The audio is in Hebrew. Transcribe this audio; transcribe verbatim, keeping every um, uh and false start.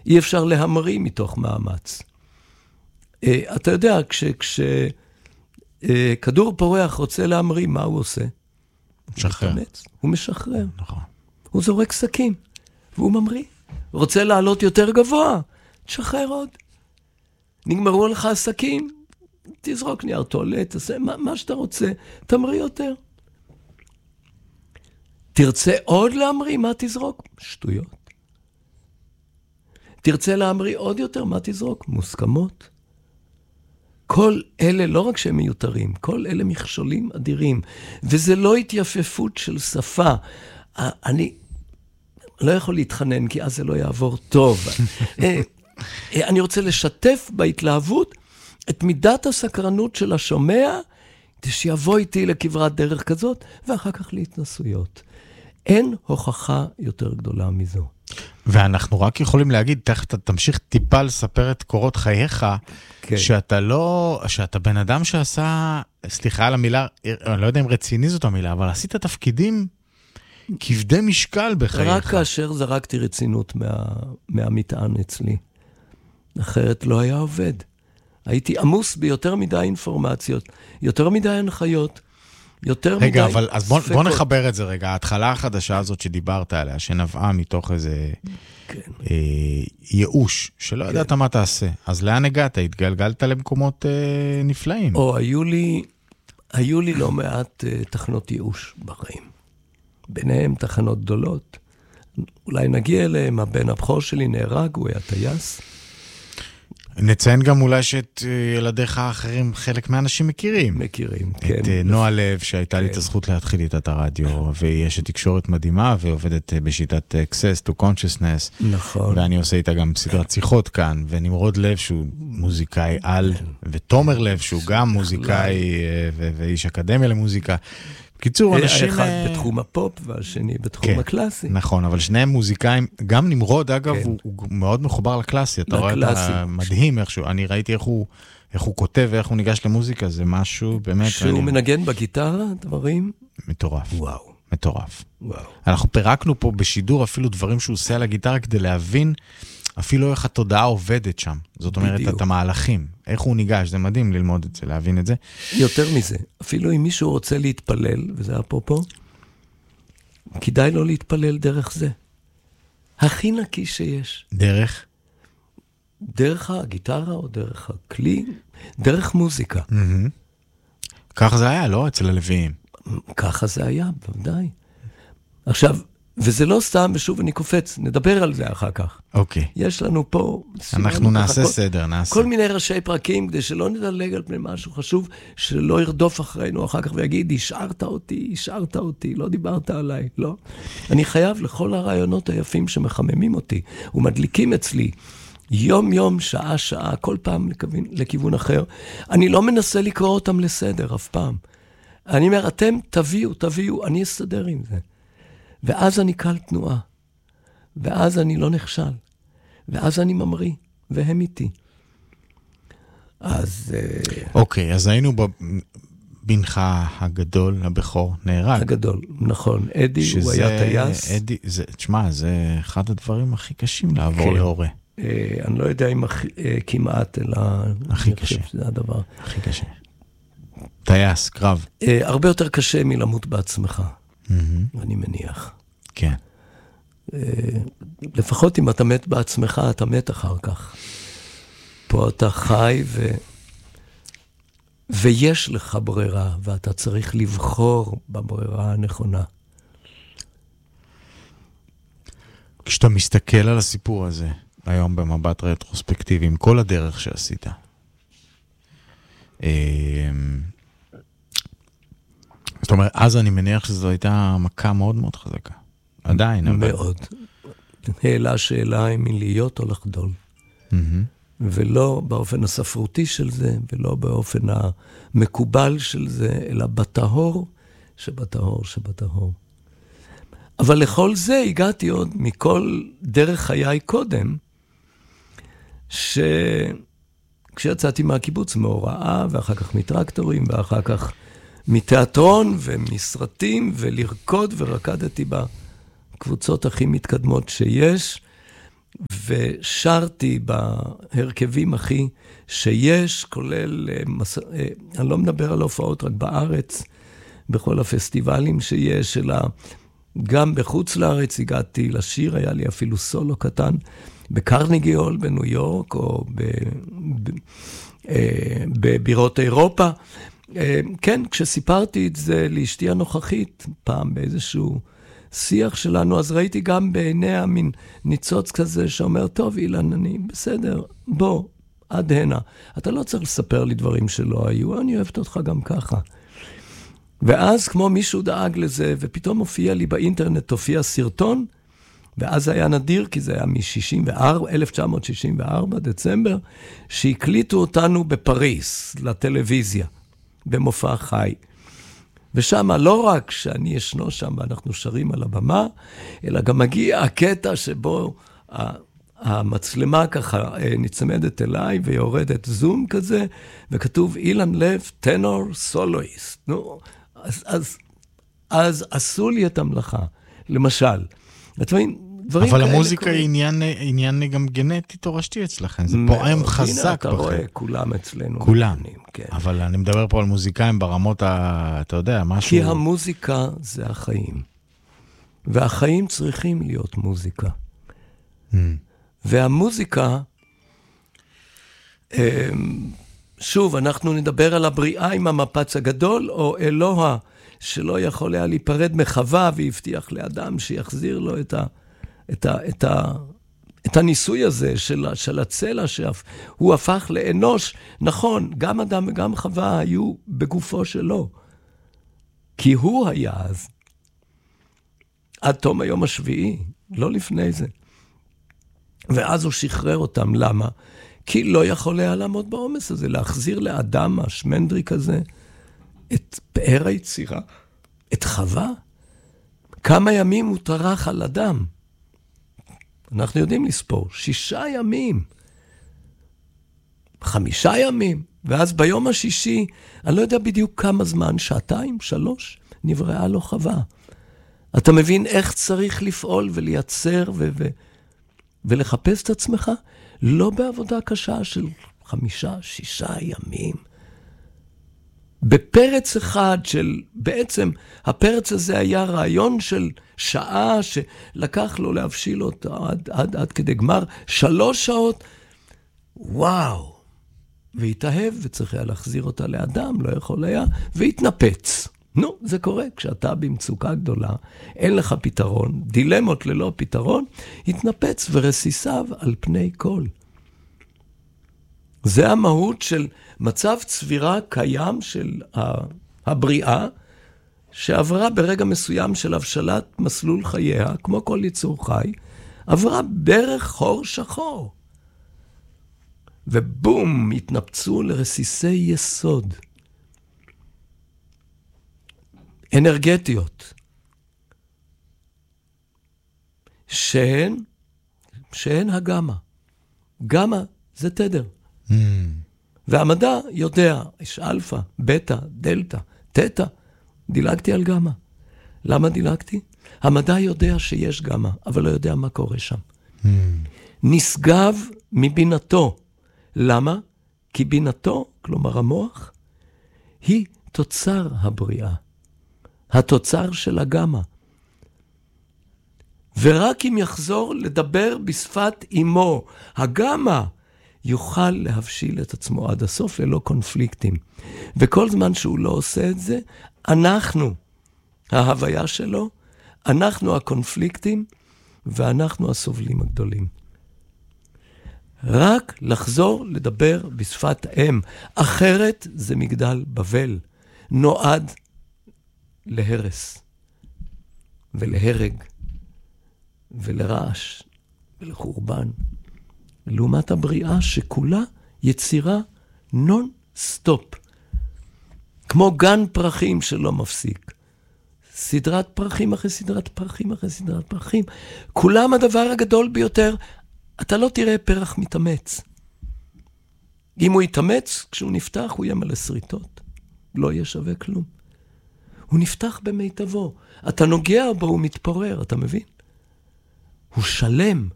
אי אפשר להמריא מתוך מאמץ. אתה יודע, כשכדור פורח רוצה להמריא, מה הוא עושה? משחרר. הוא משחרר. נכון. הוא זורק סכין, והוא ממריא. רוצה לעלות יותר גבוה, תשחרר עוד. נגמרו לך הסכין, תזרוק נייר טואלט, תעשה מה, מה שאתה רוצה, תמריא יותר. תרצה עוד להמריא, מה תזרוק? שטויות. תרצה להמריא עוד יותר, מה תזרוק? מוסכמות. כל אלה, לא רק שהם מיותרים, כל אלה מכשולים אדירים, וזה לא התייפפות של שפה. אני לא יכול להתחנן, כי אז זה לא יעבור טוב. אני רוצה לשתף בהתלהבות את מידת הסקרנות של השומע, שיבוא איתי לכברת דרך כזאת, ואחר כך להתנסויות. אין הוכחה יותר גדולה מזו. ואנחנו רק יכולים להגיד, תכף אתה תמשיך טיפה לספר את קורות חייך, כן. שאתה לא, שאתה בן אדם שעשה, סליחה על המילה, אני לא יודע אם רציני זאת המילה, אבל עשית תפקידים כבדי משקל בחייך. רק כאשר זרקתי רצינות מה, מהמטען אצלי. אחרת לא היה עובד. הייתי עמוס ביותר מדי אינפורמציות, יותר מדי הנחיות, יותר רגע, מדי... אבל אז בוא, בוא נחבר את זה רגע. ההתחלה החדשה הזאת שדיברת עליה, שנבעה מתוך איזה כן. אה, ייאוש, שלא כן. ידעת מה תעשה. אז לאן הגעת? התגלגלת למקומות אה, נפלאים. או, היו לי, היו לי לא מעט אה, תחנות ייאוש בחיים. ביניהם תחנות גדולות. אולי נגיע אליהם, הבן הבכור שלי נהרג, הוא היה טייס. נציין גם אולי שאת ילדיך האחרים חלק מהאנשים מכירים. מכירים, כן. את נועה לב, שהייתה לי את הזכות להתחיל איתה את הרדיו, והיא אשת תקשורת מדהימה, ועובדת בשיטת Access to Consciousness. נכון. ואני עושה איתה גם סדרת שיחות כאן, ונמרוד לב שהוא מוזיקאי על, ותומר לב שהוא גם מוזיקאי ואיש אקדמיה למוזיקה. בקיצור, אנשים... אחד בתחום הפופ והשני בתחום כן, הקלאסי. נכון, אבל שניהם מוזיקאים, גם נמרוד, אגב, כן. הוא, הוא מאוד מחובר לקלאסי. אתה רואה את המדהים איכשהו, אני ראיתי איך הוא, איך הוא כותב ואיך הוא ניגש למוזיקה, זה משהו באמת... שהוא אני... מנגן בגיטרה, דברים? מטורף. וואו. מטורף. וואו. אנחנו פירקנו פה בשידור אפילו דברים שהוא עושה על הגיטרה, כדי להבין אפילו איך התודעה עובדת שם. זאת אומרת, בדיוק. את המהלכים. איך הוא ניגש, זה מדהים ללמוד את זה, להבין את זה. יותר מזה, אפילו אם מישהו רוצה להתפלל, וזה אפרופו, כדאי לו להתפלל דרך זה. הכי נקי שיש. דרך? דרך הגיטרה או דרך הכלי, דרך מוזיקה. Mm-hmm. ככה זה היה, לא? אצל הלוויים. ככה זה היה, בוודאי. עכשיו, וזה לא סתם, ושוב אני קופץ, נדבר על זה אחר כך. אוקיי. יש לנו פה... אנחנו נעשה כל, סדר, נעשה. כל מיני ראשי פרקים, כדי שלא נדלג על פני משהו חשוב, שלא ירדוף אחרינו אחר כך ויגיד, השארת אותי, השארת אותי, לא דיברת עליי, לא. אני חייב לכל הרעיונות היפים שמחממים אותי, ומדליקים אצלי, יום יום, שעה שעה, כל פעם לכיוון, לכיוון אחר. אני לא מנסה לקרוא אותם לסדר אף פעם. אני אומר, אתם תביאו, תביאו, אני אסתדר עם זה. ואז אני קל תנועה, ואז אני לא נכשל, ואז אני ממריא, והם איתי. אז... אוקיי, אז היינו בבנך הגדול, הבכור, נהרג. הגדול, נכון. אדי, הוא היה טייס. אדי, תשמע, זה אחד הדברים הכי קשים לעבור להורה. אני לא יודע אם כמעט, אלא... הכי קשה. זה הדבר. הכי קשה. טייס, קרב. הרבה יותר קשה מלמות בעצמך. אני מניח. כן. לפחות אם אתה מת בעצמך, אתה מת אחר כך. פה אתה חי ו... ויש לך ברירה, ואתה צריך לבחור בברירה הנכונה. כשאתה מסתכל על הסיפור הזה, היום במבט רטרוספקטיבי, עם כל הדרך שעשית, זאת אומרת, אז אני מניח שזו הייתה מכה מאוד מאוד חזקה. עדיין. מאוד. העלה שאלה אם להיות או לחדול. ולא באופן הספרותי של זה, ולא באופן המקובל של זה, אלא בטהור שבטהור שבטהור. אבל לכל זה הגעתי עוד מכל דרך חיי קודם, שכשיצאתי מהקיבוץ מהוראה, ואחר כך מטרקטורים, ואחר כך מתיאטרון ומסרטים, ולרקוד, ורקדתי בקבוצות הכי מתקדמות שיש, ושרתי בהרכבים הכי שיש, כולל, אני לא מדבר על הופעות רק בארץ, בכל הפסטיבלים שיש, אלא גם בחוץ לארץ הגעתי לשיר, היה לי אפילו סולו קטן, בקרניגי הול בניו יורק, או בבירות אירופה. כן, כשסיפרתי את זה לאשתי הנוכחית, פעם באיזשהו שיח שלנו, אז ראיתי גם בעיניה מין ניצוץ כזה שאומר, טוב אילן, אני בסדר, בוא, עד הנה. אתה לא צריך לספר לי דברים שלא היו, אני אוהבת אותך גם ככה. ואז כמו מישהו דאג לזה, ופתאום הופיע לי באינטרנט, הופיע סרטון, ואז היה נדיר, כי זה היה מ-אלף תשע מאות שישים וארבע, דצמבר, שהקליטו אותנו בפריס, לטלוויזיה, במופע חי. ושם לא רק שאני ישנו שם ואנחנו שרים על הבמה, אלא גם מגיע הקטע שבו המצלמה ככה נצמדת אליי ויורדת זום כזה, וכתוב אילן לב, טנור סולואיסט. נו, אז, אז, אז עשו לי את המלאכה, למשל. דברים אבל המוזיקה היא עניין, עניין גם גנטי תורשתי אצלכם, זה פועם חזק בכם. אתה רואה, כולם אצלנו. כולם, אבל אני מדבר פה על מוזיקאים ברמות, אתה יודע, משהו... כי המוזיקה זה החיים, והחיים צריכים להיות מוזיקה. והמוזיקה, שוב, אנחנו נדבר על הבריאה עם המפץ הגדול, או אלוה, שלא יכול היה להיפרד מחווה, והבטיח לאדם שיחזיר לו את ה... את ה, את ה, את הניסוי הזה של, של הצלע, שהוא הפך לאנוש. נכון, גם אדם וגם חווה היו בגופו שלו, כי הוא היה אז, עד תום היום השביעי, לא לפני זה. ואז הוא שחרר אותם. למה? כי לא יכול היה לעמוד בעומס הזה, להחזיר לאדם השמנדריק הזה, את פאר היצירה, את חווה. כמה ימים הוא טרח על אדם? אנחנו יודעים לספור, שישה ימים, חמישה ימים, ואז ביום השישי, אני לא יודע בדיוק כמה זמן, שעתיים, שלוש, נבראה לו חווה. אתה מבין איך צריך לפעול ולייצר ו- ו- ולחפש את עצמך? לא בעבודה קשה של חמישה, שישה ימים. בפרץ אחד של, בעצם הפרץ הזה היה רעיון של שעה שלקח לו להבשיל אותו עד, עד, עד כדי גמר, שלוש שעות, וואו, והתאהב וצריך היה להחזיר אותה לאדם, לא יכול היה, והתנפץ. נו, זה קורה, כשאתה במצוקה גדולה, אין לך פתרון, דילמות ללא פתרון, התנפץ ורסיסיו על פני כל. זה המהות של מצב צבירה קיים של הבריאה, שעברה ברגע מסוים של הבשלת מסלול חייה, כמו כל יצור חי, עברה דרך חור שחור. ובום, התנפצו לרסיסי יסוד. אנרגטיות. שהן, שהן הגמה. גמה זה תדר. Mm. והמדע יודע, יש אלפא, בטא, דלתא, תטא, דילגתי על גמה. למה דילגתי? המדע יודע שיש גמה, אבל לא יודע מה קורה שם. Mm. נשגב מבינתו. למה? כי בינתו, כלומר המוח, היא תוצר הבריאה. התוצר של הגמה. ורק אם יחזור לדבר בשפת אמו, הגמה, יוכל להבשיל את עצמו עד הסוף ללא קונפליקטים. וכל זמן שהוא לא עושה את זה, אנחנו, ההוויה שלו, אנחנו הקונפליקטים, ואנחנו הסובלים הגדולים. רק לחזור לדבר בשפת אם, אחרת זה מגדל בבל, נועד להרס, ולהרג, ולרעש, ולחורבן. לעומת הבריאה שכולה יצירה נון סטופ. כמו גן פרחים שלא מפסיק. סדרת פרחים אחרי סדרת פרחים אחרי סדרת פרחים. כולם הדבר הגדול ביותר. אתה לא תראה פרח מתאמץ. אם הוא יתאמץ, כשהוא נפתח הוא יהיה מלא שריטות. לא יהיה שווה כלום. הוא נפתח במיטבו. אתה נוגע בו, הוא מתפורר, אתה מבין? הוא שלם.